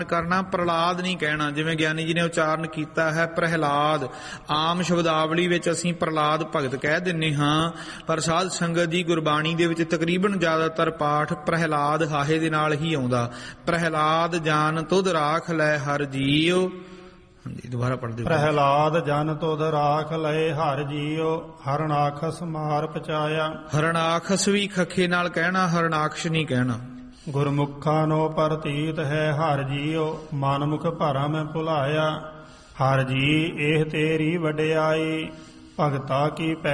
ਕਰਨਾ, ਪ੍ਰਹਲਾਦ ਨਹੀਂ ਕਹਿਣਾ। ਜਿਵੇਂ ਗਿਆਨੀ ਜੀ ਨੇ ਉਚਾਰਨ ਕੀਤਾ ਹੈ ਪ੍ਰਹਿਲਾਦ, ਆਮ ਸ਼ਬਦਾਵਲੀ ਵਿੱਚ ਅਸੀਂ ਪ੍ਰਹਲਾਦ ਭਗਤ ਕਹਿ ਦਿੰਦੇ ਹਾਂ, ਪਰ ਸਾਧ ਸੰਗਤ ਦੀ ਗੁਰਬਾਣੀ ਦੇ ਵਿੱਚ ਤਕਰੀਬਨ ਜ਼ਿਆਦਾਤਰ ਪਾਠ ਪ੍ਰਹਿਲਾਦ ਹਾਹੇ ਦੇ ਨਾਲ ਹੀ ਆਉਂਦਾ। ਪ੍ਰਹਿਲਾਦ ਜਾਨ ਤੁਧ ਰਾਖ ਲੈ ਹਰ ਜੀਉ। ਹਾਂਜੀ, ਦੁਬਾਰਾ ਪੜ੍ਹਦੇ। ਪ੍ਰਹਿਲਾਦ ਜਨ ਤੁਧ ਰਾਖ ਲਏ ਹਰ ਜੀਉ, ਹਰਨਾਖਸ ਮਾਰ ਪਚਾਇਆ। ਹਰਨਾਖਸ ਵੀ ਖੱਖੇ ਨਾਲ ਕਹਿਣਾ, ਹਰਨਾਖਸ਼ ਨਹੀਂ ਕਹਿਣਾ। ਗੁਰਮੁਖਾਂ ਨੋ ਪ੍ਰਤੀਤ ਹੈ ਹਰ ਜੀਉ, ਮਨਮੁਖ ਭਰਮ ਭੁਲਾਇਆ। ਹਰ ਜੀ ਇਹ ਤੇਰੀ ਵਡਿਆਈ, ਭਗਤਾ ਕੀ